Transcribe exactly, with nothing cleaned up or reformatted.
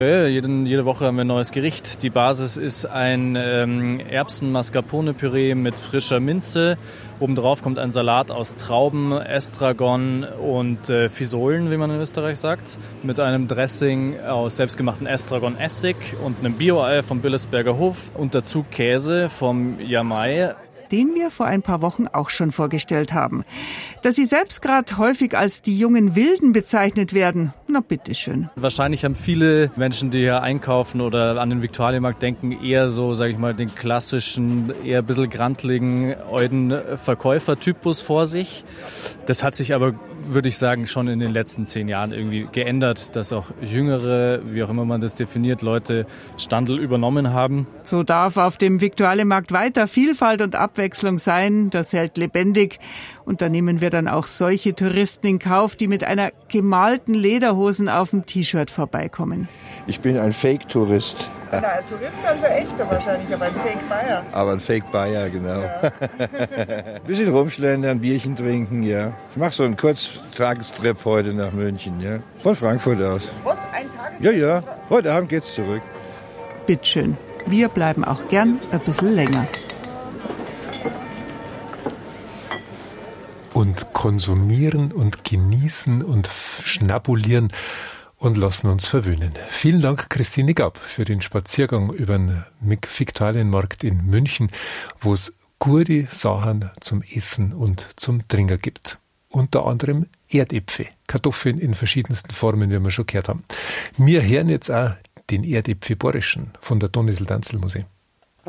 Ja, jeden, jede Woche haben wir ein neues Gericht. Die Basis ist ein ähm, Erbsen-Mascarpone-Püree mit frischer Minze. Obendrauf kommt ein Salat aus Trauben, Estragon und äh, Fisolen, wie man in Österreich sagt, mit einem Dressing aus selbstgemachten Estragon-Essig und einem Bio-Ei vom Billesberger Hof und dazu Käse vom Jamai, den wir vor ein paar Wochen auch schon vorgestellt haben. Dass sie selbst gerade häufig als die jungen Wilden bezeichnet werden, na bitteschön. Wahrscheinlich haben viele Menschen, die hier einkaufen oder an den Viktualienmarkt denken, eher so, sage ich mal, den klassischen, eher ein bisschen grantligen, euden Verkäufertypus vor sich. Das hat sich aber, würde ich sagen, schon in den letzten zehn Jahren irgendwie geändert, dass auch jüngere, wie auch immer man das definiert, Leute Standl übernommen haben. So darf auf dem Viktualienmarkt weiter Vielfalt und Abwechslung sein. Das hält lebendig. Und da nehmen wir dann auch solche Touristen in Kauf, die mit einer gemalten Lederhosen auf dem T-Shirt vorbeikommen. Ich bin ein Fake-Tourist. Na, ein Tourist ist also echter wahrscheinlich, aber ein Fake-Bayer. Aber ein Fake-Bayer, genau. Ja. Ein bisschen rumschlendern, ein Bierchen trinken, ja. Ich mache so einen Kurztagestrip heute nach München, ja. Von Frankfurt aus. Was, ein Tagestrip? Ja, ja. Heute Abend geht's zurück. Bitteschön. Wir bleiben auch gern ein bisschen länger. Und konsumieren und genießen und schnabulieren und lassen uns verwöhnen. Vielen Dank, Christine Gabb, für den Spaziergang über den Viktualienmarkt in München, wo es gute Sachen zum Essen und zum Trinken gibt. Unter anderem Erdäpfel, Kartoffeln in verschiedensten Formen, wie wir schon gehört haben. Wir hören jetzt auch den Erdäpfel-Borischen von der Donnesl-Danzel-Musik.